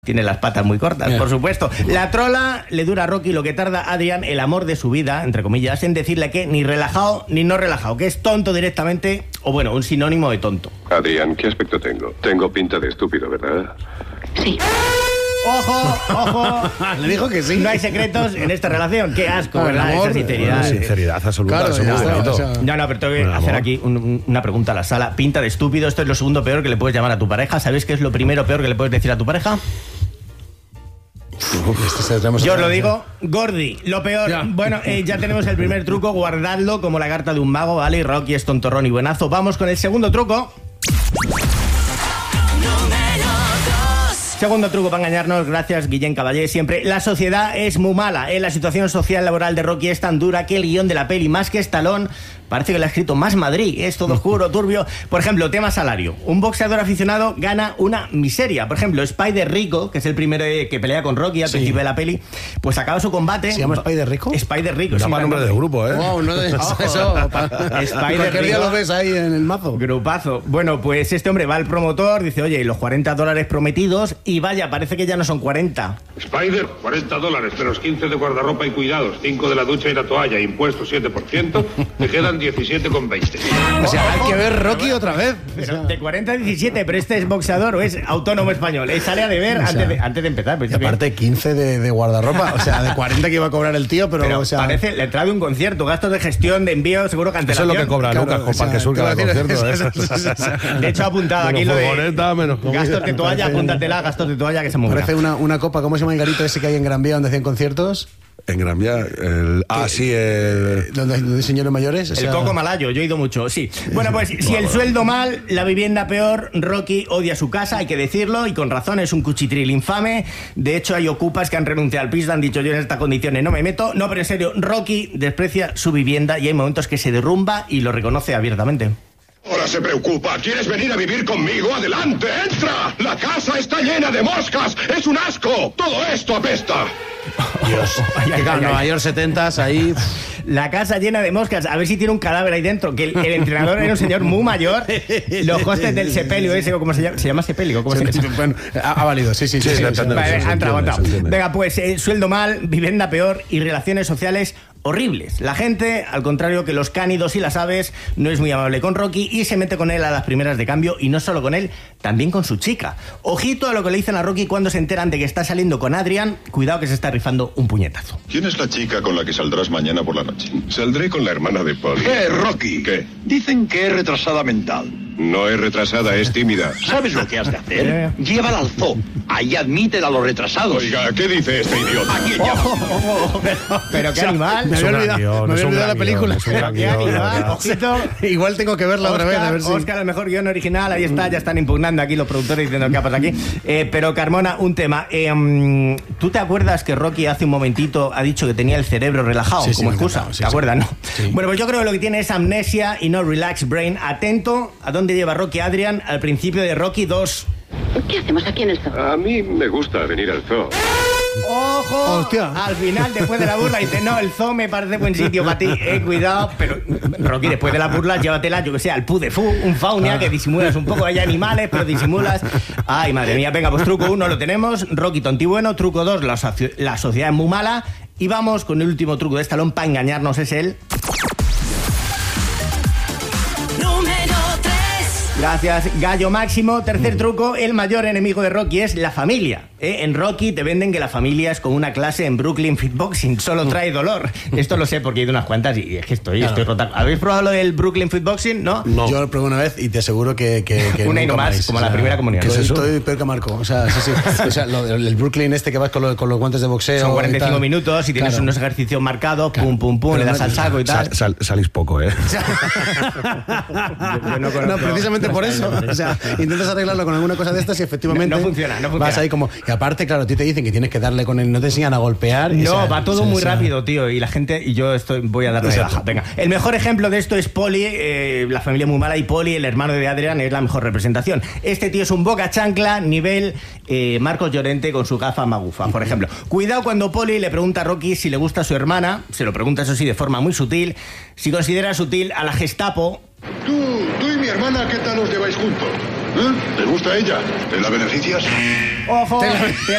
Tiene las patas muy cortas, por supuesto. La trola le dura a Rocky lo que tarda a Adrian, el amor de su vida, entre comillas, en decirle que ni relajado ni no relajado, que es tonto directamente, o bueno, un sinónimo de tonto. Adrian, ¿qué aspecto tengo? Tengo pinta de estúpido, ¿verdad? Sí. ¡Ojo, ojo! Le dijo que sí. No hay secretos en esta relación. Qué asco, ¿verdad? Amor, Esa sinceridad. Sinceridad absoluta. Claro, eso ya muy está, bonito. o sea, No, pero tengo que hacer aquí una pregunta a la sala. Pinta de estúpido, esto es lo segundo peor que le puedes llamar a tu pareja. ¿Sabes qué es lo primero peor que le puedes decir a tu pareja? Yo os lo digo, Gordi, lo peor. Ya. Bueno, ya tenemos el primer truco, guardadlo como la carta de un mago, ¿vale? Y Rocky es tontorrón y buenazo. Vamos con el segundo truco. Segundo truco para engañarnos, gracias Guillén Caballé, siempre. La sociedad es muy mala, La situación social laboral de Rocky es tan dura que el guión de la peli, más que Stallone, parece que lo ha escrito más Madrid. Es todo oscuro, turbio. Por ejemplo, tema salario. Un boxeador aficionado gana una miseria. Por ejemplo, Spider Rico, que es el primero que pelea con Rocky al principio de la peli, pues acaba su combate. ¿Se llama Spider Rico? Spider Rico. Llama sí, nombre del grupo, ¿eh? Wow, no de eso. Spider Cualquier día Rico. lo ves ahí en el mazo. Grupazo. Bueno, pues este hombre va al promotor, dice, oye, los $40 prometidos, y vaya, parece que ya no son 40. Spider, $40, menos 15 de guardarropa y cuidados, 5 de la ducha y la toalla, impuestos 7%, te quedan 17,20. O sea, hay que ver Rocky otra vez. Pero de 40 a 17, pero este es boxeador o es autónomo español. Sale a deber antes de empezar. Pero Y aparte 15 de guardarropa. O sea, de 40 que iba a cobrar el tío, pero o sea, parece la entrada de un concierto, gastos de gestión, de envío, seguro Eso es cancelación. lo que cobra Claro, Lucas con o sea, Parque Sur cada te iba a concierto. decir, De hecho, ha apuntado aquí lo de Furgoneta, menos comida. gastos de toalla, apúntatela, gastos de toalla, que se mueve. parece una copa. ¿Cómo se llama el garito ese que hay en Gran Vía donde hacían conciertos? En Gran Vía, el Donde señores mayores. O El sea, coco malayo, yo he ido mucho, sí. Bueno, pues si el sueldo mal, la vivienda peor, Rocky odia su casa, hay que decirlo, y con razón, es un cuchitril infame. De hecho, hay ocupas que han renunciado al piso, han dicho, yo en estas condiciones no me meto. No, pero en serio, Rocky desprecia su vivienda y hay momentos que se derrumba y lo reconoce abiertamente. Ahora se preocupa. ¿Quieres venir a vivir conmigo? ¡Adelante! ¡Entra! ¡La casa está llena de moscas! ¡Es un asco! ¡Todo esto apesta! Dios. Que claro, Nueva York 70s ahí. La casa llena de moscas, a ver si tiene un cadáver ahí dentro, que el entrenador era un señor muy mayor. Los costes del sepelio ese, o ¿cómo se llama? ¿Se llama sepelio? ¿Cómo se llama? Bueno, ha valido, sí. Vale, ha entrado. se entiende. Venga, pues sueldo mal, vivienda peor y relaciones sociales horribles. La gente, al contrario que los cánidos y las aves, no es muy amable con Rocky y se mete con él a las primeras de cambio, y no solo con él, también con su chica. Ojito a lo que le dicen a Rocky cuando se enteran de que está saliendo con Adrian. Cuidado que se está rifando un puñetazo. ¿Quién es la chica con la que saldrás mañana por la noche? Saldré con la hermana de Polly. Rocky. ¿Qué? Dicen que es retrasada mental. No es retrasada, es tímida. ¿Sabes lo que has de hacer? Llévala al zoo. Ahí admiten a los retrasados. Oiga, ¿qué dice este idiota? ¿A quién llama? Pero qué animal. Me había olvidado la película. Qué animal. Ojito. Igual tengo que verla otra vez, a ver si. Oscar, el mejor guión original, ahí está, ya están impugnando aquí los productores diciendo qué pasa aquí. Pero Carmona, un tema. ¿Tú te acuerdas que Rocky hace un momentito ha dicho que tenía el cerebro relajado Sí, como me excusa? acuerdo, sí, ¿Te acuerdas, no? Sí. Bueno, pues yo creo que lo que tiene es amnesia y no relax brain. Atento a dónde lleva Rocky a Adrian al principio de Rocky 2. ¿Qué hacemos aquí en el zoo? A mí me gusta venir al zoo. ¡Ojo! Hostia. Al final, después de la burla, dice, no, el zoo me parece buen sitio para ti. Cuidado, pero Rocky, después de la burla, llévatela, yo que sé, al Pu de Fu, un faunia, que disimulas un poco, hay animales, pero disimulas. Ay, madre mía, venga, pues truco 1 lo tenemos, Rocky tontibueno. Truco 2, la sociedad es muy mala. Y vamos con el último truco de Stallone para engañarnos, es el... Gracias, Gallo Máximo. Tercer truco, el mayor enemigo de Rocky es la familia. En Rocky te venden que la familia es como una clase en Brooklyn Fitboxing, solo trae dolor. Esto lo sé porque he ido unas cuantas y es que estoy rota. ¿Habéis probado lo del Brooklyn Fitboxing? ¿No? Yo lo probé una vez y te aseguro que Una y no nunca más, como la primera comunión. Que ¿Qué es eso? estoy peor que Marco. O sea, sí. O sea, el Brooklyn este que vas con los guantes de boxeo. Son y 45 tal. minutos y tienes Claro. unos ejercicios marcados, pum, Pero le das no- al saco y tal. Salís poco, ¿eh? Yo no conozco- No, precisamente por eso. O sea, intentas arreglarlo con alguna cosa de estas y efectivamente. No funciona. Vas ahí como. Y aparte, claro, a ti te dicen que tienes que darle con él, no te enseñan a golpear. No, o sea, va todo o sea, muy rápido, tío. Y la gente, y yo voy a darle de baja. Venga. El mejor ejemplo de esto es Polly, la familia muy mala, y Polly, el hermano de Adrian, es la mejor representación. Este tío es un boca chancla, nivel Marcos Llorente con su gafa magufa, por ejemplo. Cuidado cuando Polly le pregunta a Rocky si le gusta a su hermana, se lo pregunta eso sí de forma muy sutil. Si considera sutil a la Gestapo. Tú y mi hermana, ¿qué tal os lleváis juntos? ¿Te gusta ella? ¿Te la beneficias? ¡Ojo!